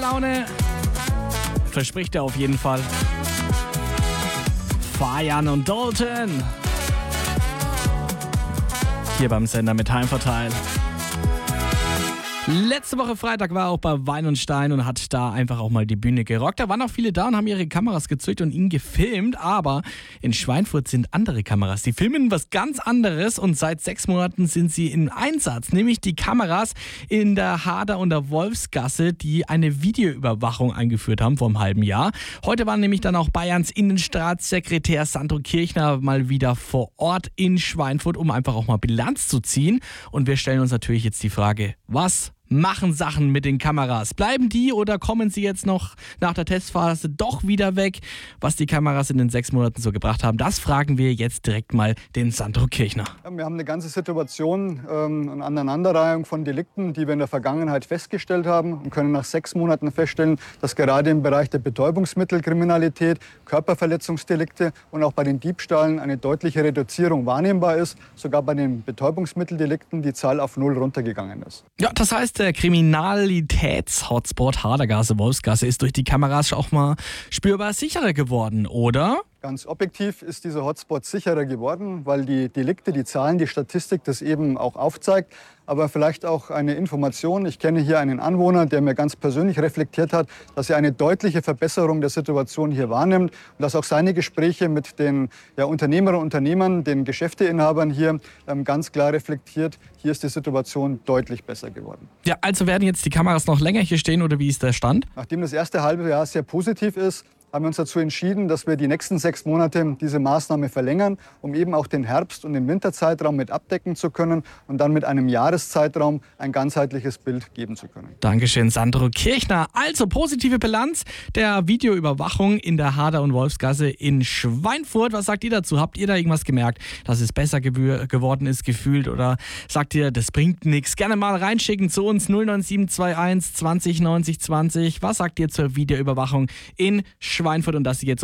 Laune verspricht er auf jeden Fall. Fajan und Dalton. Hier beim Sender mit Heimvorteil. Letzte Woche Freitag war er auch bei Wein und Stein und hat da einfach auch mal die Bühne gerockt. Da waren auch viele da und haben ihre Kameras gezückt und ihn gefilmt. Aber in Schweinfurt sind andere Kameras. Die filmen was ganz anderes und seit 6 Monaten sind sie in Einsatz. Nämlich die Kameras in der Harder und der Wolfsgasse, die eine Videoüberwachung eingeführt haben vor einem halben Jahr. Heute war nämlich dann auch Bayerns Innenstaatssekretär Sandro Kirchner mal wieder vor Ort in Schweinfurt, um einfach auch mal Bilanz zu ziehen. Und wir stellen uns natürlich jetzt die Frage, was machen Sachen mit den Kameras? Bleiben die oder kommen sie jetzt noch nach der Testphase doch wieder weg? Was die Kameras in den 6 Monaten so gebracht haben, das fragen wir jetzt direkt mal den Sandro Kirchner. Ja, wir haben eine ganze Situation, eine Aneinanderreihung von Delikten, die wir in der Vergangenheit festgestellt haben und können nach 6 Monaten feststellen, dass gerade im Bereich der Betäubungsmittelkriminalität, Körperverletzungsdelikte und auch bei den Diebstählen eine deutliche Reduzierung wahrnehmbar ist. Sogar bei den Betäubungsmitteldelikten die Zahl auf 0 runtergegangen ist. Ja, das heißt, der Kriminalitäts-Hotspot Hardergasse-Wolfsgasse ist durch die Kameras auch mal spürbar sicherer geworden, oder? Ganz objektiv ist dieser Hotspot sicherer geworden, weil die Delikte, die Zahlen, die Statistik das eben auch aufzeigt. Aber vielleicht auch eine Information. Ich kenne hier einen Anwohner, der mir ganz persönlich reflektiert hat, dass er eine deutliche Verbesserung der Situation hier wahrnimmt und dass auch seine Gespräche mit den Unternehmerinnen und Unternehmern, den Geschäfteinhabern hier ganz klar reflektiert, hier ist die Situation deutlich besser geworden. Ja, also werden jetzt die Kameras noch länger hier stehen oder wie ist der Stand? Nachdem das erste halbe Jahr sehr positiv ist, haben wir uns dazu entschieden, dass wir die nächsten 6 Monate diese Maßnahme verlängern, um eben auch den Herbst- und den Winterzeitraum mit abdecken zu können und dann mit einem Jahreszeitraum ein ganzheitliches Bild geben zu können. Dankeschön, Sandro Kirchner. Also positive Bilanz der Videoüberwachung in der Harder- und Wolfsgasse in Schweinfurt. Was sagt ihr dazu? Habt ihr da irgendwas gemerkt, dass es besser geworden ist, gefühlt? Oder sagt ihr, das bringt nichts? Gerne mal reinschicken zu uns 09721 20 90 20. Was sagt ihr zur Videoüberwachung in Schweinfurt und dass sie jetzt